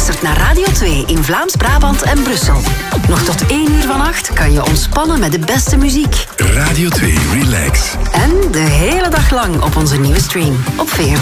luistert naar Radio 2 in Vlaams-Brabant en Brussel. Nog tot 1 uur vannacht kan je ontspannen met de beste muziek. Radio 2 Relax. En de hele dag lang op onze nieuwe stream op VRT